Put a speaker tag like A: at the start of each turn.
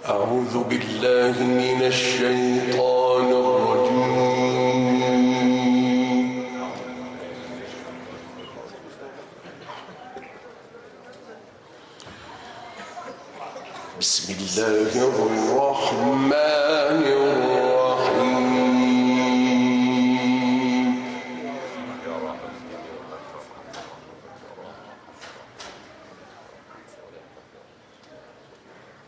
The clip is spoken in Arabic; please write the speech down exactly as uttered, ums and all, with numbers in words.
A: أعوذ بالله من الشيطان الرجيم. بسم الله الرحمن الرحيم.